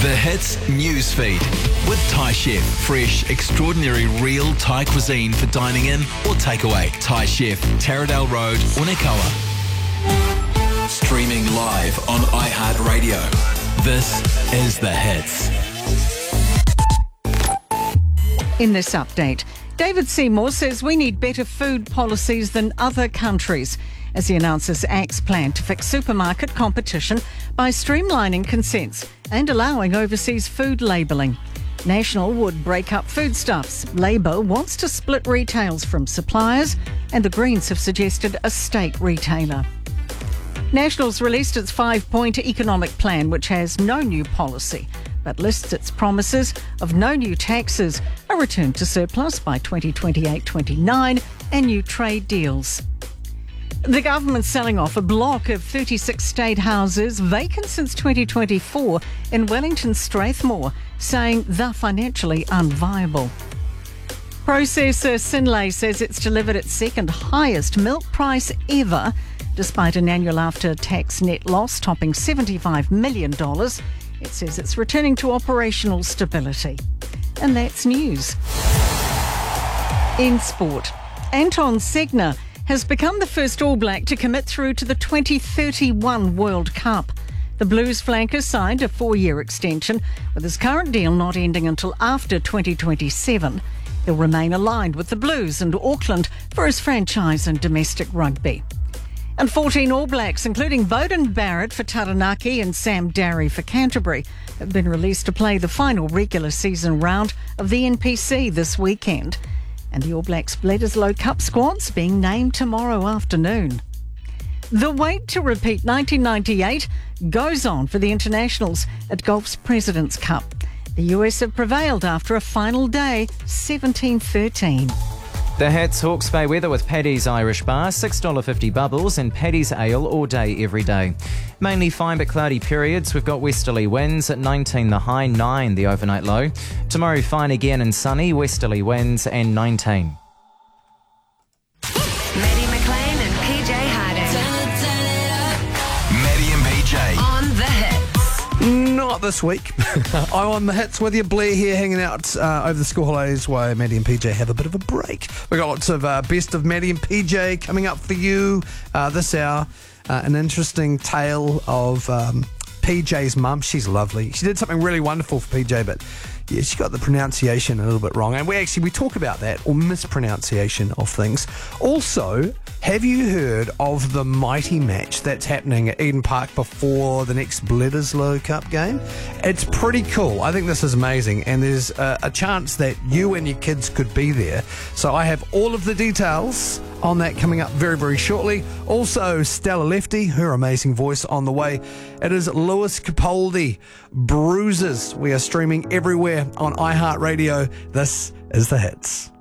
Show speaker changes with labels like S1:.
S1: The Hits newsfeed with Thai Chef. Fresh, extraordinary, real Thai cuisine for dining in or takeaway. Thai Chef, Taradale Road, Unikoa. Streaming live on iHeartRadio. This is The Hits.
S2: In this update, David Seymour says we need better food policies than other countries as he announces ACT's plan to fix supermarket competition by streamlining consents and allowing overseas food labelling. National would break up foodstuffs. Labor wants to split retails from suppliers, and the Greens have suggested a state retailer. National's released its 5-point economic plan, which has no new policy, but lists its promises of no new taxes, a return to surplus by 2028-29 and new trade deals. The government's selling off a block of 36 state houses vacant since 2024 in Wellington Strathmore, saying they're financially unviable. Processor Synlait says it's delivered its second highest milk price ever, despite an annual after-tax net loss topping $75 million. It says it's returning to operational stability. And that's news. In sport, Anton Segner has become the first All Black to commit through to the 2031 World Cup. The Blues flanker signed a 4-year extension, with his current deal not ending until after 2027. He'll remain aligned with the Blues and Auckland for his franchise and domestic rugby. And 14 All Blacks, including Beauden Barrett for Taranaki and Sam Darry for Canterbury, have been released to play the final regular season round of the NPC this weekend. And the All Blacks Bledisloe Cup squad's being named tomorrow afternoon. The wait to repeat 1998 goes on for the internationals at golf's President's Cup. The US have prevailed after a final day, 17-13.
S3: The Hits Hawke's Bay weather with Paddy's Irish Bar, $6.50 bubbles, and Paddy's Ale all day, every day. Mainly fine but cloudy periods. We've got westerly winds at 19 the high, 9 the overnight low. Tomorrow fine again and sunny, westerly winds and 19.
S4: Maddie McLean and PJ Harding.
S1: Maddie and PJ.
S4: On The Hits.
S5: Not this week. I'm on The Hits with you. Blair here hanging out over the school holidays while Maddie and PJ have a bit of a break. We've got lots of best of Maddie and PJ coming up for you this hour. An interesting tale of PJ's mum. She's lovely. She did something really wonderful for PJ, but yeah, she got the pronunciation a little bit wrong. And we talk about that, or mispronunciation of things. Also, have you heard of the mighty match that's happening at Eden Park before the next Bledisloe Cup game? It's pretty cool. I think this is amazing. And there's a chance that you and your kids could be there. So I have all of the details on that coming up very, very shortly. Also, Stella Lefty, her amazing voice on the way. It is Lewis Capaldi, Bruises. We are streaming everywhere on iHeartRadio. This is The Hits.